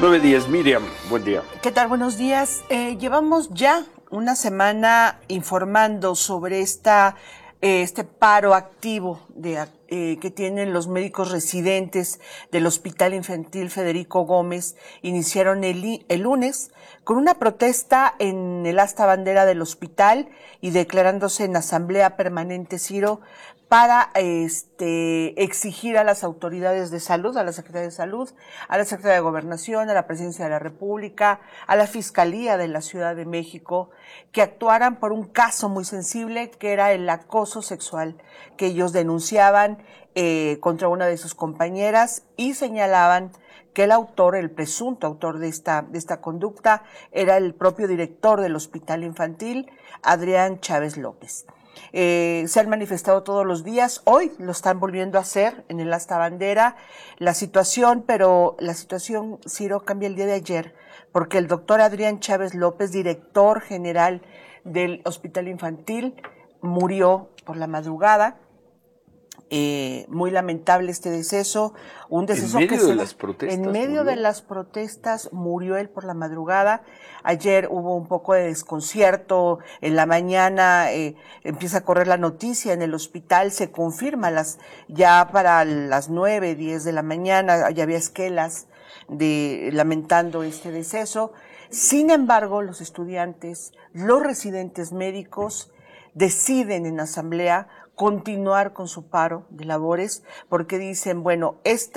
9:10, Miriam, buen día. ¿Qué tal? Buenos días. Llevamos ya una semana informando sobre este paro activo que tienen los médicos residentes del Hospital Infantil Federico Gómez. Iniciaron el lunes con una protesta en el asta bandera del hospital y declarándose en asamblea permanente, Ciro, para exigir a las autoridades de salud, a la Secretaría de Salud, a la Secretaría de Gobernación, a la Presidencia de la República, a la Fiscalía de la Ciudad de México, que actuaran por un caso muy sensible, que era el acoso sexual que ellos denunciaban contra una de sus compañeras y señalaban que el autor, el presunto autor de esta conducta, era el propio director del Hospital Infantil, Adrián Chávez López. Se han manifestado todos los días, hoy lo están volviendo a hacer en el asta bandera. La situación, Ciro, cambia el día de ayer, porque el doctor Adrián Chávez López, director general del Hospital Infantil, murió por la madrugada. Muy lamentable este deceso, un deceso en medio de las protestas. En medio de las protestas murió él por la madrugada. Ayer hubo un poco de desconcierto, en la mañana empieza a correr la noticia en el hospital, se confirma ya para las 9, 10 de la mañana, ya había esquelas lamentando este deceso. Sin embargo, los estudiantes, los residentes médicos deciden en asamblea continuar con su paro de labores, porque dicen, bueno,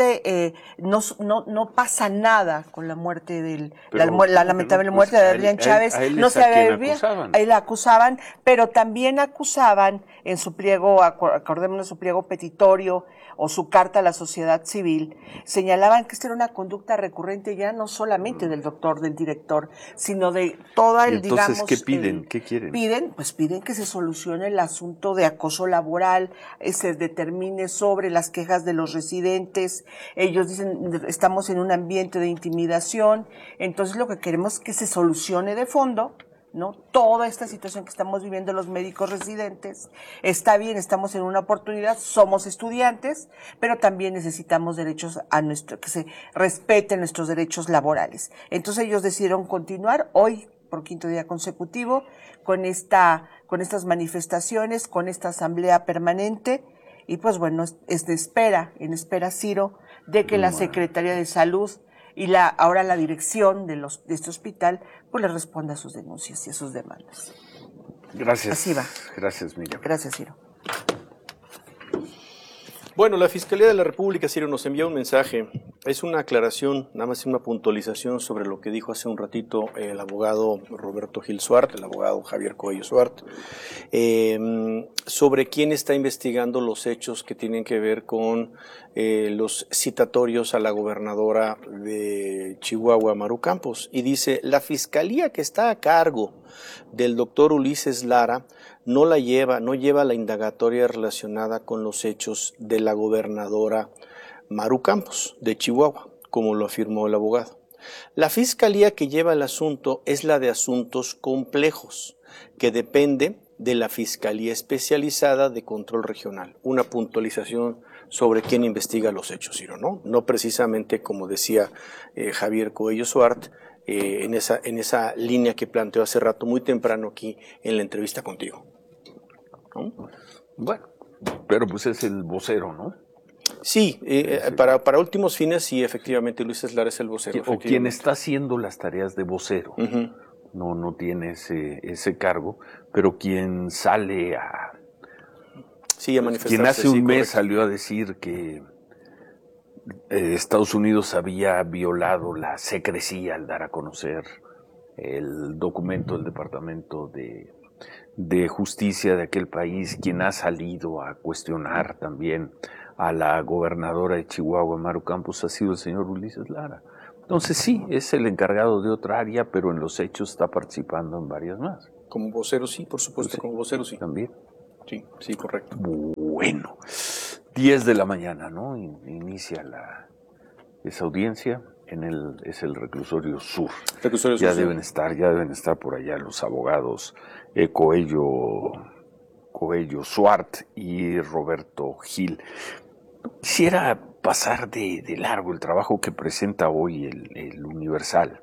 no pasa nada con la muerte la lamentable muerte de Adrián Chávez, no se había vivido, ahí la acusaban, pero también acusaban en su pliego, acordémonos su pliego petitorio o su carta a la sociedad civil, señalaban que esta era una conducta recurrente ya no solamente del doctor, del director, sino de toda el, entonces, ¿qué piden? ¿Qué quieren? Piden que se solucione el asunto de acoso laboral, se determine sobre las quejas de los residentes. Ellos dicen, estamos en un ambiente de intimidación, entonces lo que queremos es que se solucione de fondo, ¿no? Toda esta situación que estamos viviendo los médicos residentes. Está bien, estamos en una oportunidad, somos estudiantes, pero también necesitamos derechos que se respeten nuestros derechos laborales. Entonces ellos decidieron continuar hoy por quinto día consecutivo con estas manifestaciones, con esta asamblea permanente, y pues bueno, en espera, Ciro, de que la Secretaría de Salud y ahora la dirección de este hospital pues le responda a sus denuncias y a sus demandas. Gracias. Así va. Gracias, Miriam. Gracias, Ciro. Bueno, la Fiscalía de la República, Ciro, nos envía un mensaje. Es una aclaración, nada más una puntualización sobre lo que dijo hace un ratito el abogado Roberto Gil Suart, el abogado Javier Coello Suart, sobre quién está investigando los hechos que tienen que ver con los citatorios a la gobernadora de Chihuahua, Maru Campos. Y dice, la Fiscalía que está a cargo del doctor Ulises Lara no lleva la indagatoria relacionada con los hechos de la gobernadora Maru Campos de Chihuahua, como lo afirmó el abogado. La fiscalía que lleva el asunto es la de asuntos complejos, que depende de la Fiscalía Especializada de Control Regional. Una puntualización sobre quién investiga los hechos, Ciro, ¿no? No precisamente, como decía Javier Coello Suart, en esa línea que planteó hace rato, muy temprano aquí en la entrevista contigo, ¿no? Bueno, pero pues es el vocero, ¿no? Sí, para últimos fines, sí, efectivamente, Luis Lara es el vocero. O quien está haciendo las tareas de vocero. Uh-huh. No tiene ese cargo, pero quien sale a... Sí, a manifestarse. Quien hace un mes correcto. salió a decir que Estados Unidos había violado la secrecía al dar a conocer el documento del Departamento de Justicia de aquel país, quien ha salido a cuestionar también a la gobernadora de Chihuahua, Maru Campos, ha sido el señor Ulises Lara. Entonces sí, es el encargado de otra área, pero en los hechos está participando en varias más. Como vocero sí, por supuesto, Sí, como vocero sí. También. Sí, correcto. Bueno, 10 de la mañana, ¿no? Inicia esa audiencia. Es el reclusorio sur. Ya deben estar por allá los abogados Coello Suart y Roberto Gil. Quisiera pasar de largo el trabajo que presenta hoy el Universal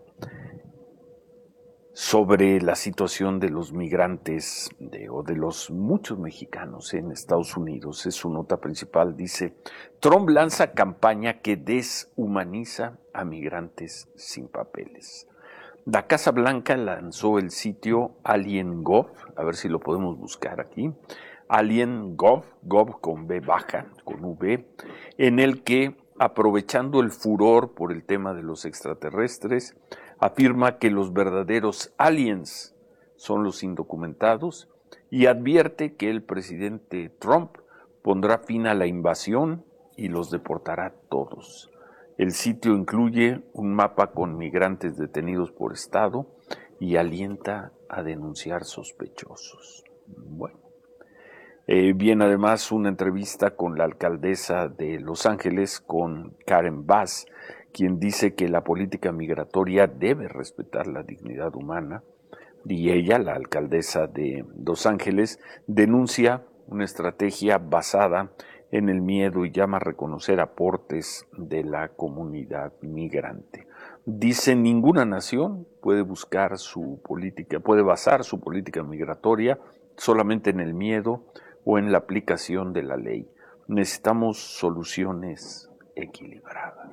sobre la situación de los migrantes o de los muchos mexicanos en Estados Unidos. Es su nota principal. Dice: Trump lanza campaña que deshumaniza a migrantes sin papeles. La Casa Blanca lanzó el sitio AlienGov, a ver si lo podemos buscar aquí, AlienGov, Gov con B baja, con V, en el que, aprovechando el furor por el tema de los extraterrestres, afirma que los verdaderos aliens son los indocumentados y advierte que el presidente Trump pondrá fin a la invasión y los deportará todos. El sitio incluye un mapa con migrantes detenidos por estado y alienta a denunciar sospechosos. Bueno. Viene además una entrevista con la alcaldesa de Los Ángeles, con Karen Bass, quien dice que la política migratoria debe respetar la dignidad humana, y ella, la alcaldesa de Los Ángeles, denuncia una estrategia basada en el miedo y llama a reconocer aportes de la comunidad migrante. Dice: ninguna nación puede basar su política migratoria solamente en el miedo o en la aplicación de la ley. Necesitamos soluciones equilibradas.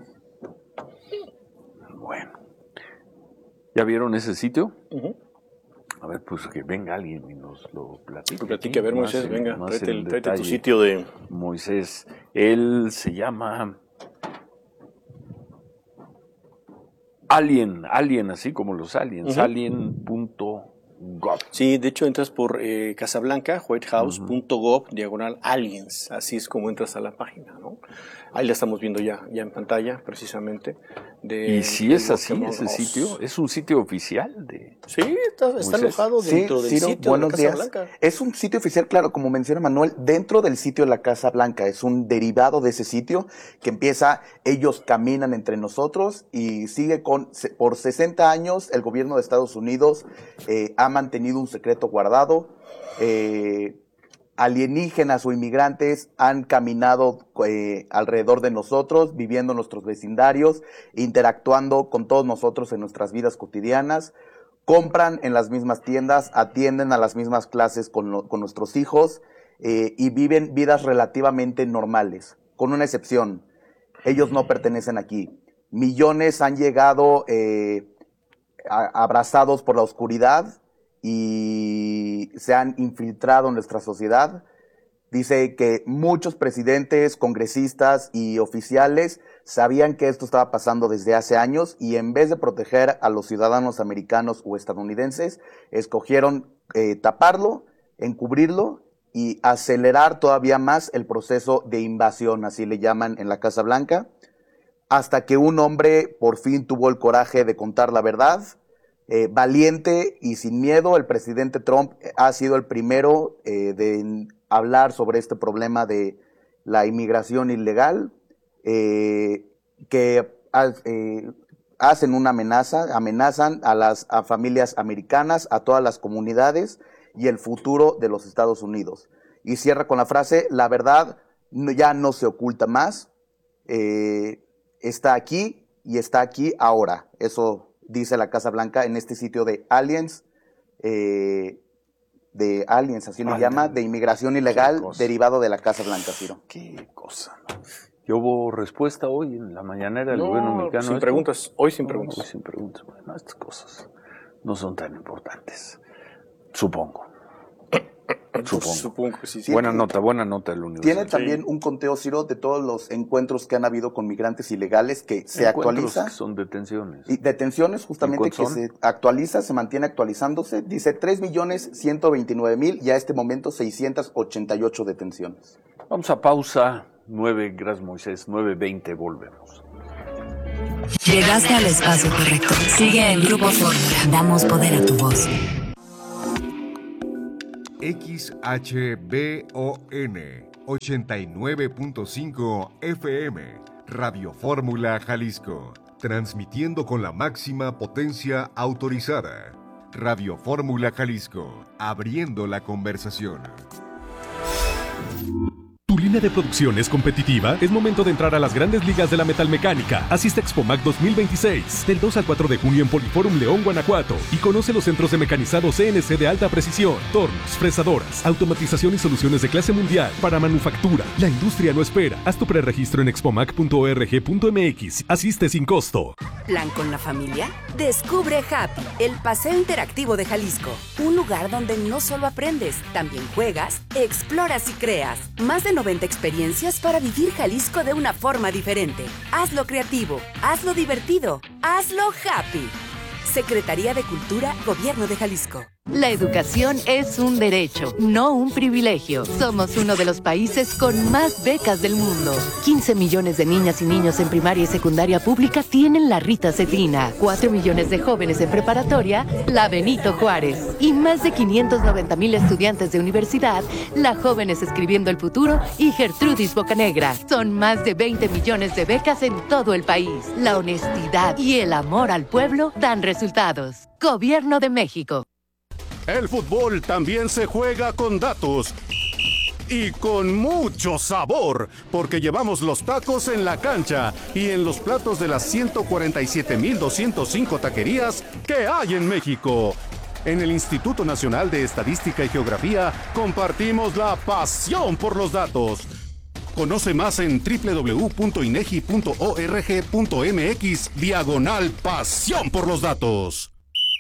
Bueno, ¿ya vieron ese sitio? Uh-huh. A ver, pues que venga alguien y nos lo platique. Platique, a ver, Moisés, venga, tráete tu sitio de... Moisés, él se llama Alien, así como los aliens, uh-huh. Alien.gov. Sí, de hecho entras por Casablanca, whitehouse.gov, /aliens, así es como entras a la página, ¿no? Ahí la estamos viendo ya en pantalla, precisamente. ¿Y si es así ese sitio? ¿Es un sitio oficial? Sí, está alojado dentro del sitio de la Casa Blanca. Es un sitio oficial, claro, como menciona Manuel, dentro del sitio de la Casa Blanca. Es un derivado de ese sitio que empieza, ellos caminan entre nosotros y sigue por 60 años el gobierno de Estados Unidos ha mantenido un secreto guardado. Alienígenas o inmigrantes han caminado alrededor de nosotros, viviendo en nuestros vecindarios, interactuando con todos nosotros en nuestras vidas cotidianas, compran en las mismas tiendas, atienden a las mismas clases con nuestros hijos y viven vidas relativamente normales, con una excepción: ellos no pertenecen aquí. Millones han llegado abrazados por la oscuridad y se han infiltrado en nuestra sociedad. Dice que muchos presidentes, congresistas y oficiales sabían que esto estaba pasando desde hace años y en vez de proteger a los ciudadanos americanos o estadounidenses, escogieron taparlo, encubrirlo y acelerar todavía más el proceso de invasión, así le llaman en la Casa Blanca, hasta que un hombre por fin tuvo el coraje de contar la verdad. Valiente y sin miedo, el presidente Trump ha sido el primero de hablar sobre este problema de la inmigración ilegal, que hacen una amenazan a familias americanas, a todas las comunidades y el futuro de los Estados Unidos. Y cierra con la frase: la verdad ya no se oculta más, está aquí y está aquí ahora. Eso dice la Casa Blanca en este sitio de aliens, así le llama, de inmigración ilegal derivado de la Casa Blanca, Ciro. Qué cosa, ¿no? ¿Y hubo respuesta hoy en la mañanera del gobierno mexicano? Sin preguntas, hoy sin preguntas. Hoy sin preguntas. Bueno, estas cosas no son tan importantes, supongo. Supongo que sí. Buena nota del Universal. Tiene también un conteo, Ciro, de todos los encuentros que han habido con migrantes ilegales que se actualiza. Que son detenciones. Y detenciones justamente que se actualiza, se mantiene actualizándose. Dice 3.129.000 y a este momento 688 detenciones. Vamos a pausa. 9, gracias Moisés, 9:20, volvemos. Llegaste al espacio correcto. Sigue en Grupo Fórmula. Damos poder a tu voz. XHBON 89.5 FM, Radio Fórmula Jalisco, transmitiendo con la máxima potencia autorizada. Radio Fórmula Jalisco, abriendo la conversación. Tu ¿Tu línea de producción es competitiva? Es momento de entrar a las grandes ligas de la metalmecánica. Asiste a Expomac 2026, del 2 al 4 de junio en Poliforum León, Guanajuato. Y conoce los centros de mecanizado CNC de alta precisión, tornos, fresadoras, automatización y soluciones de clase mundial para manufactura. La industria no espera. Haz tu preregistro en expomac.org.mx. Asiste sin costo. ¿Plan con la familia? Descubre Happy, el paseo interactivo de Jalisco. Un lugar donde no solo aprendes, también juegas, exploras y creas. Más de 90 experiencias para vivir Jalisco de una forma diferente. Hazlo creativo, hazlo divertido, hazlo happy. Secretaría de Cultura, Gobierno de Jalisco. La educación es un derecho, no un privilegio. Somos uno de los países con más becas del mundo. 15 millones de niñas y niños en primaria y secundaria pública tienen la Rita Cedrina. 4 millones de jóvenes en preparatoria, la Benito Juárez. Y más de 590,000 estudiantes de universidad, la Jóvenes Escribiendo el Futuro y Gertrudis Bocanegra. Son más de 20 millones de becas en todo el país. La honestidad y el amor al pueblo dan resultados. Gobierno de México. El fútbol también se juega con datos y con mucho sabor, porque llevamos los tacos en la cancha y en los platos de las 147,205 taquerías que hay en México. En el Instituto Nacional de Estadística y Geografía compartimos la pasión por los datos. Conoce más en www.inegi.org.mx/pasión por los datos.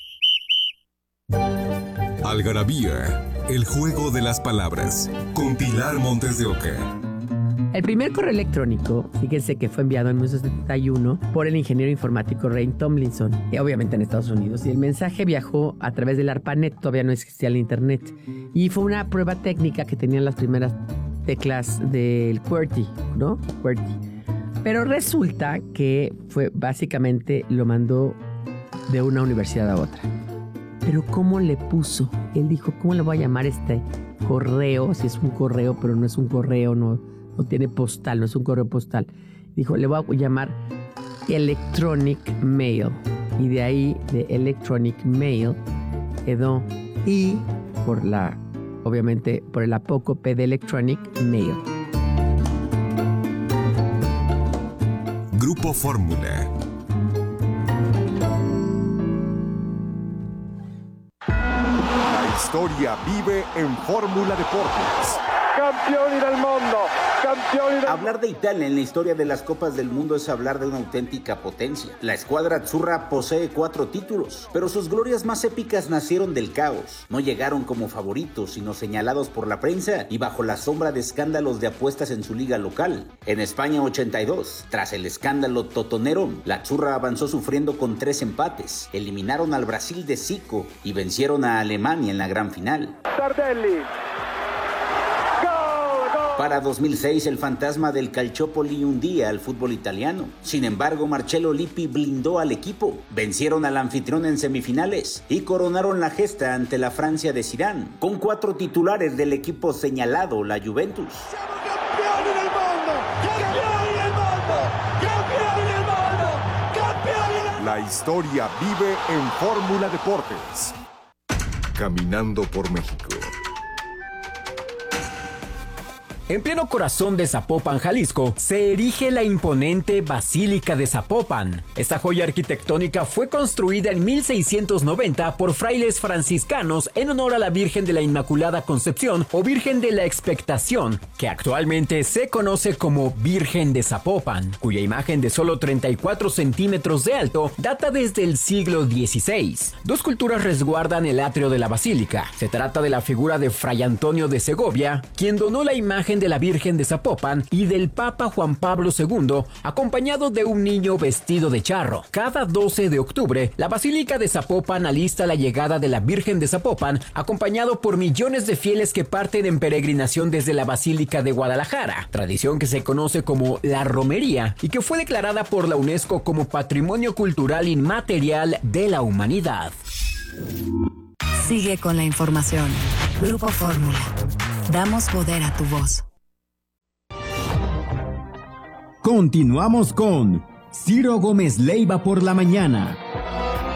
Algarabía, el juego de las palabras, con Pilar Montes de Oca. El primer correo electrónico, fíjense que fue enviado en 1971 por el ingeniero informático Ray Tomlinson, obviamente en Estados Unidos, y el mensaje viajó a través del ARPANET, todavía no existía el internet, y fue una prueba técnica que tenían las primeras teclas del QWERTY, ¿no? QWERTY. Pero resulta que fue básicamente lo mandó de una universidad a otra. Pero ¿cómo le puso? Él dijo, ¿cómo le voy a llamar este correo? Si es un correo, pero no es un correo, no tiene postal, no es un correo postal. Dijo, le voy a llamar Electronic Mail. Y de ahí, de Electronic Mail, quedó I obviamente, por el apócope de Electronic Mail. Grupo Fórmula. La historia vive en Fórmula Deportes. Campioni del mundo, campioni del... Hablar de Italia en la historia de las Copas del Mundo es hablar de una auténtica potencia. La escuadra azzurra posee 4 títulos, pero sus glorias más épicas nacieron del caos. No llegaron como favoritos, sino señalados por la prensa y bajo la sombra de escándalos de apuestas en su liga local. En España 82, tras el escándalo totonero, la azzurra avanzó sufriendo con 3 empates. Eliminaron al Brasil de Zico y vencieron a Alemania en la gran final. Tardelli. Para 2006, el fantasma del Calciopoli hundía al fútbol italiano. Sin embargo, Marcello Lippi blindó al equipo. Vencieron al anfitrión en semifinales y coronaron la gesta ante la Francia de Zidane, con 4 titulares del equipo señalado, la Juventus. ¡Campioni del mundo! ¡Campioni del mundo! ¡Campioni del mundo! ¡Campioni del mundo! La historia vive en Fórmula Deportes. Caminando por México. En pleno corazón de Zapopan, Jalisco, se erige la imponente Basílica de Zapopan. Esta joya arquitectónica fue construida en 1690 por frailes franciscanos en honor a la Virgen de la Inmaculada Concepción o Virgen de la Expectación, que actualmente se conoce como Virgen de Zapopan, cuya imagen de solo 34 centímetros de alto data desde el siglo XVI. 2 esculturas resguardan el atrio de la basílica. Se trata de la figura de Fray Antonio de Segovia, quien donó la imagen de la Virgen de Zapopan, y del Papa Juan Pablo II, acompañado de un niño vestido de charro. Cada 12 de octubre, la Basílica de Zapopan alista la llegada de la Virgen de Zapopan, acompañado por millones de fieles que parten en peregrinación desde la Basílica de Guadalajara, tradición que se conoce como la romería y que fue declarada por la UNESCO como Patrimonio Cultural Inmaterial de la Humanidad. Sigue con la información. Grupo Fórmula. Damos poder a tu voz. Continuamos con Ciro Gómez Leiva por la mañana.